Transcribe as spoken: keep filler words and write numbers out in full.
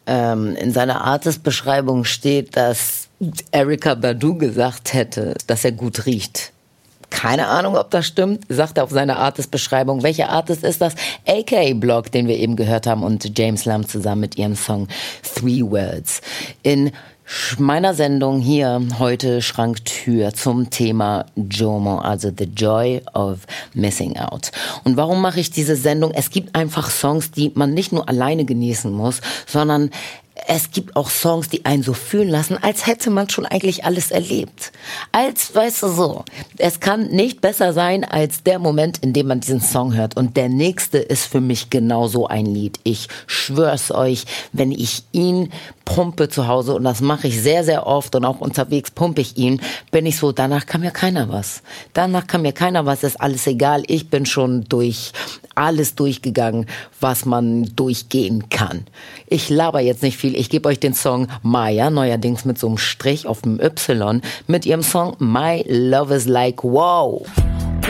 ähm, in seiner Artist-Beschreibung steht, dass Erykah Badu gesagt hätte, dass er gut riecht. Keine Ahnung, ob das stimmt, sagt er auf seiner Artist-Beschreibung. Welcher Artist ist das? A K A Block, den wir eben gehört haben, und James Lamb zusammen mit ihrem Song Three Words. In meiner Sendung hier heute Schranktür zum Thema JOMO, also The Joy of Missing Out. Und warum mache ich diese Sendung? Es gibt einfach Songs, die man nicht nur alleine genießen muss, sondern es gibt auch Songs, die einen so fühlen lassen, als hätte man schon eigentlich alles erlebt. Als, weißt du so, es kann nicht besser sein als der Moment, in dem man diesen Song hört. Und der nächste ist für mich genauso ein Lied. Ich schwör's euch, wenn ich ihn pumpe zu Hause, und das mache ich sehr, sehr oft und auch unterwegs pumpe ich ihn, bin ich so, danach kann mir keiner was. Danach kann mir keiner was, ist alles egal. Ich bin schon durch alles durchgegangen, was man durchgehen kann. Ich laber jetzt nicht viel. Ich gebe euch den Song Maya, neuerdings mit so einem Strich auf dem Y, mit ihrem Song My Love is Like Wow.